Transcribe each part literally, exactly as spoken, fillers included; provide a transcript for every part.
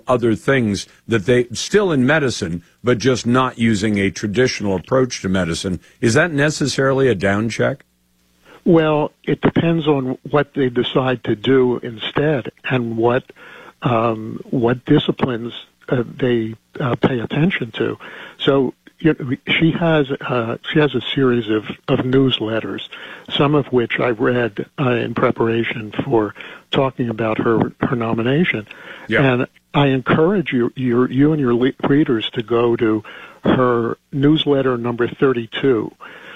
other things that they still in medicine, but just not using a traditional approach to medicine. Is that necessarily a down check? Well, it depends on what they decide to do instead and what um, what disciplines uh, they uh, pay attention to. So you know, she has uh, she has a series of, of newsletters, some of which I read uh, in preparation for talking about her her nomination. Yeah. And I encourage you, your, you and your readers to go to her newsletter number thirty-two.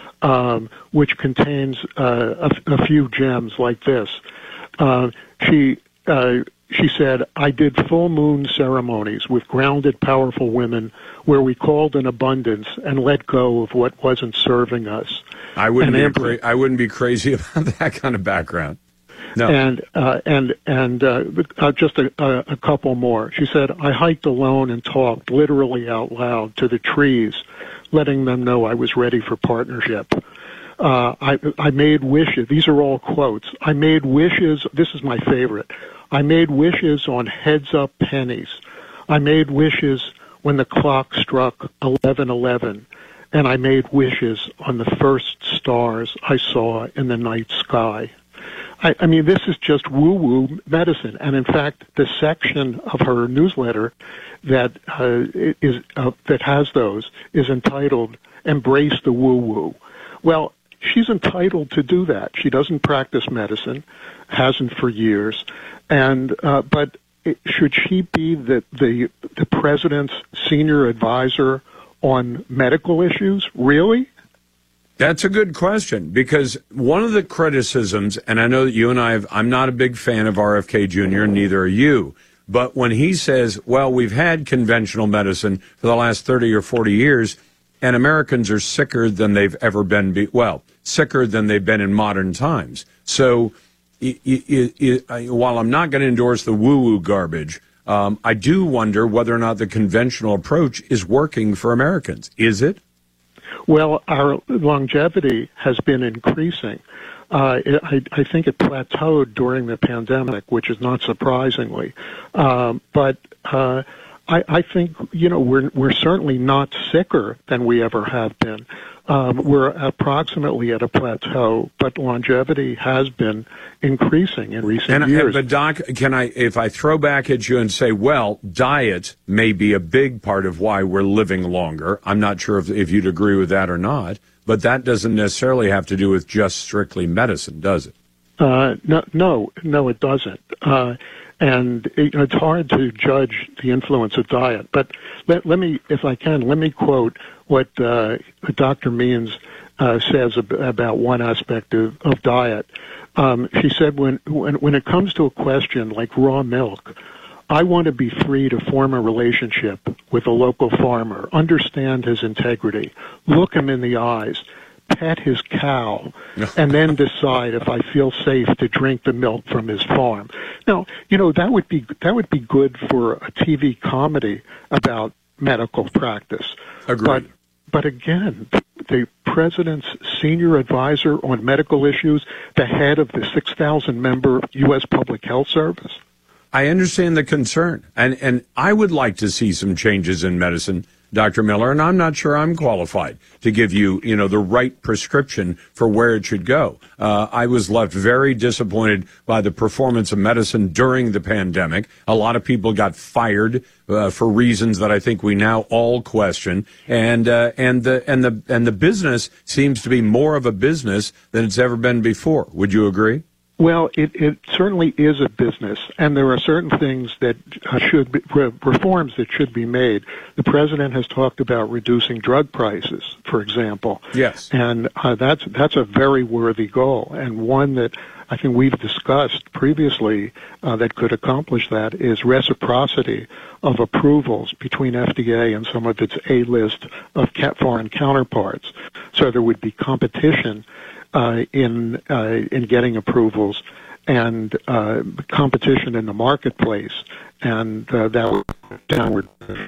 Um, which contains uh, a, a few gems like this. Uh, she uh, she said, "I did full moon ceremonies with grounded, powerful women where we called in abundance and let go of what wasn't serving us." I wouldn't and be cra- I wouldn't be crazy about that kind of background. No. And uh, and and uh, uh, just a, a couple more. She said, "I hiked alone and talked literally out loud to the trees, letting them know I was ready for partnership. Uh, I, I made wishes." These are all quotes. "I made wishes." This is my favorite. "I made wishes on heads-up pennies. I made wishes when the clock struck eleven eleven, and I made wishes on the first stars I saw in the night sky." I, I mean, this is just woo-woo medicine. And in fact, the section of her newsletter that uh, is uh, that has those is entitled "Embrace the Woo-Woo." Well, she's entitled to do that. She doesn't practice medicine, hasn't for years, and uh, but it, should she be the, the the president's senior advisor on medical issues? Really? That's a good question, because one of the criticisms, and I know that you and I have, I'm not a big fan of R F K Junior, and neither are you, but when he says, well, we've had conventional medicine for the last thirty or forty years, and Americans are sicker than they've ever been, be, well, sicker than they've been in modern times. So it, it, it, while I'm not going to endorse the woo-woo garbage, um, I do wonder whether or not the conventional approach is working for Americans. Is it? Well, our longevity has been increasing. Uh, it, I, I think it plateaued during the pandemic, which is not surprisingly. Um, but uh, I, I think, you know, we're we're certainly not sicker than we ever have been. Um, we're approximately at a plateau, but longevity has been increasing in recent and, years. And, but Doc, can I, if I throw back at you and say, well, diet may be a big part of why we're living longer. I'm not sure if, if you'd agree with that or not, but that doesn't necessarily have to do with just strictly medicine, does it? Uh, no, no, no, it doesn't. Uh, and it, it's hard to judge the influence of diet. But let, let me, if I can, let me quote what uh, Doctor Means uh, says ab- about one aspect of, of diet. Um, she said, when, when when it comes to a question like raw milk, I want to be free to form a relationship with a local farmer, understand his integrity, look him in the eyes, pet his cow, and then decide if I feel safe to drink the milk from his farm. Now, you know, that would be that would be good for a T V comedy about medical practice. Agreed. But but again, the president's senior advisor on medical issues, the head of the six thousand member U S Public Health Service. I understand the concern, and and I would like to see some changes in medicine, Doctor Miller, and I'm not sure I'm qualified to give you, you know, the right prescription for where it should go. Uh, I was left very disappointed by the performance of medicine during the pandemic. A lot of people got fired uh, for reasons that I think we now all question, and uh, and the and the and the business seems to be more of a business than it's ever been before. Would you agree? Well, it, it certainly is a business, and there are certain things that uh, should be, re- reforms that should be made. The president has talked about reducing drug prices, for example. Yes. And uh, that's that's a very worthy goal, and one that I think we've discussed previously uh, that could accomplish that is reciprocity of approvals between F D A and some of its A-list of foreign counterparts. So there would be competition Uh, in uh, in getting approvals and uh, competition in the marketplace, and uh, that would downward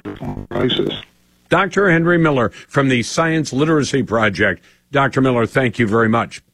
prices. Doctor Henry Miller from the Science Literacy Project. Doctor Miller, thank you very much.